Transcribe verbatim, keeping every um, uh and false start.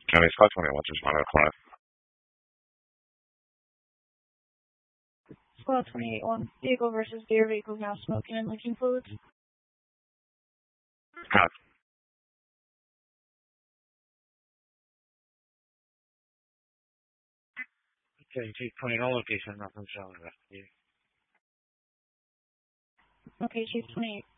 County Scott twenty-one, just one out five. Squad twenty-eight one. Vehicle versus beer. Vehicle now smoking and leaking fluids. Cut. Okay, Chief twenty, all location, nothing showing. Okay, Chief twenty-eight.